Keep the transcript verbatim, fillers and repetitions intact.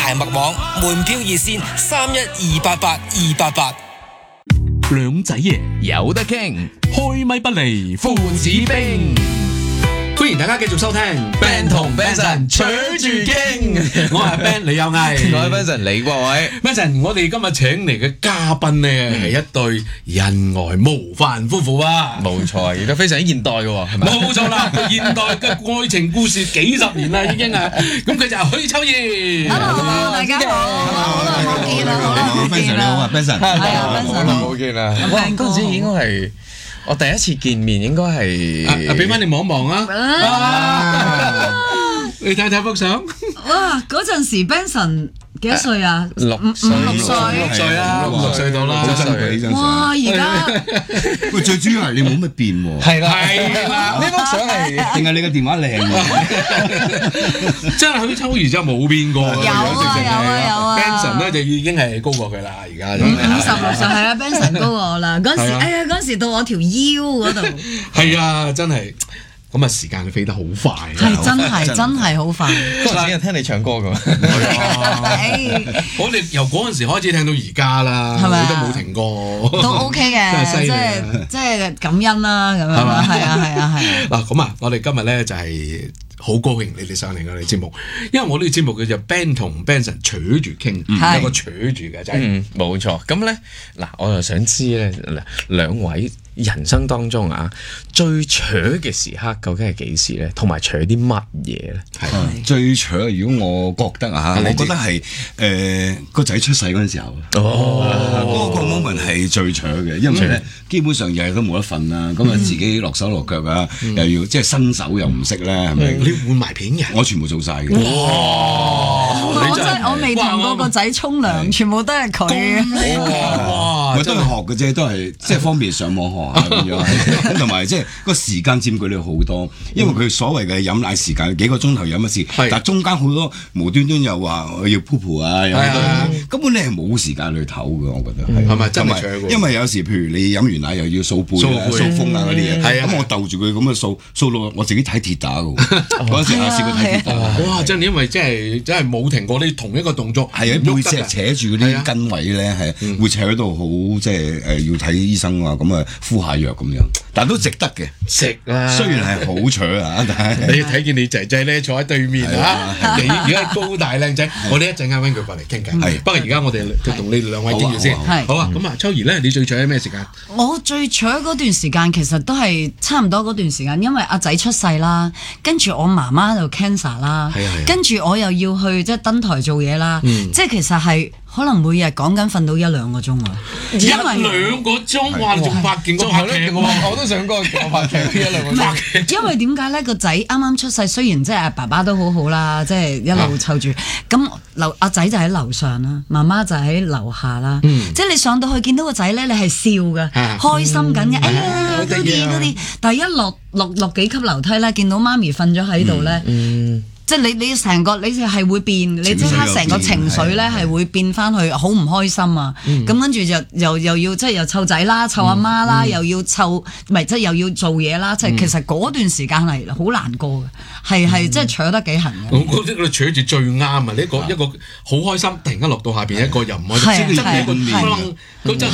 大麥網門票熱線三一二八八二八八。 兩仔爺有得傾，開咪不離父子兵。歡迎大家繼續收聽 Ben 同 Benson 取住傾， 我係 Ben 李有毅， 我係 Benson 李國偉。 Benson，我哋今日請嚟嘅嘉賓咧係一對恩愛模範夫婦啊！ 冇錯，亦都非常之現代嘅喎，係咪？ 冇錯啦，現代嘅愛情故事幾十年啦已經啊！咁佢就係許秋怡。 Hello， 大家好，好耐冇見啦，好耐冇見 Benson 你好啊啦。 ，Benson， 係啊，Benson 好耐冇見啦。哇，嗰陣時應該係我第一次見面，應該係啊，俾翻你望一望啊！啊你睇睇幅相。 哇！嗰陣時 Benson 幾多歲啊？ 六五歲五六歲。 六歲啦，五六歲到啦， 好珍貴呢張相。 哇！而家喂，最主要係你冇乜變喎。 係啦， 係啦， 呢幅相係定係你個電話靚喎？ 真係許秋怡真係冇變過。 有啊有啊有啊 Benson 咧就已經係高過佢啦，而家就五十六歲係啊，Benson 高我啦。嗰陣時， 係啊哎呀，嗰陣時到我條腰嗰度， 係啊，真係咁啊，時間飛得好快啊。 係真係真係好快。 嗰陣時有聽你唱歌㗎嘛？ 誒我哋由嗰陣時開始聽到而家啦， 係咪啊你都冇停過。 都 OK 真係嘅，即犀利啊係即係感恩啦，咁樣係嘛啦，係啊係啊係啊。 嗱咁啊，我哋今日咧就係好高興你哋上嚟我哋節目，因為我呢個節目叫做 Ben 同 Benson 取住傾， 係有個取住嘅就係嗯，冇錯。咁咧，嗱，我就想知咧，兩位人生當中啊，最扯嘅時刻究竟係幾時咧？同埋扯啲乜嘢咧？ 係最扯，如果我覺得啊，我覺得係誒個仔出世嗰陣時候， 哦， 嗰個 moment 係最扯嘅，因為咧基本上日日都冇得瞓啦，咁啊自己落手落腳啊，又要即係新手又唔識咧，係咪？ 你換埋片嘅， 我全部做晒嘅。 我真係我未同過個仔沖涼，全部都係佢。 哇！ 我都係學嘅啫，都係即係方便上網學啊咁樣，同埋即係個時間佔據你好多，因為佢所謂嘅飲奶時間幾個鐘頭飲一次， 係但係中間好多無端端又話我要 poop 啊，有好多根本你係冇時間去唞嘅，我覺得係係咪真係同埋長喎因為有時譬如你飲完奶又要掃背啊、 掃背掃風啊嗰啲嘢， 係啊咁我鬥住佢咁嘅掃掃到我自己睇鐵打嘅喎，嗰陣時啊試過睇鐵打。 哇！真係因為真係真係冇停過你同一個動作， 係啊，背脊扯住嗰係啊啲筋位咧，係會扯到好即係誒要睇醫生啊，咁啊敷下藥咁樣，但都值得嘅。 食啦。 雖然係好扯啊，但係你睇見你仔仔咧坐喺對面啊，你而家高大靚仔，我哋一陣間揾佢過嚟傾偈。 係不過而家我哋就同你哋兩位傾住先。 好啊好啊，咁啊，秋怡咧，你最長喺咩時間？ 我最長嗰段時間其實都係差唔多嗰段時間，因為阿仔出世啦，跟住我媽媽就 cancer 啦係啊係啊， 跟住我又要去即係登台做嘢啦，即係其實係可能每日講緊瞓到一兩個鐘啊， 一因為兩個鐘，哇！你仲拍見過拍劇喎？ 我都想講我拍劇呢一兩個拍鐘。 劇因為點解咧？個仔啱啱出世，雖然即係阿爸爸都好好啦，即係一路湊住。咁樓阿仔就喺樓上啦，媽媽就喺樓下啦。即係你上到去見到個仔咧，你係笑嘅，開心緊嘅。哎呀，嗰啲嗰啲，但係一落落落幾級樓梯咧，見到媽咪瞓咗喺度咧。即係你你成個你係會變，你即刻成個情緒咧係會變翻去好唔開心啊！咁跟住就又又要即係又湊仔啦、湊阿媽啦，又要湊唔係即係又要做嘢啦，即係其實嗰段時間係好難過嘅，係係即係扯得幾痕嘅。 我覺得你取住最啱啊！呢一個一個好開心，突然間落到下邊一個又唔開心， 係真係一個係崩，佢真係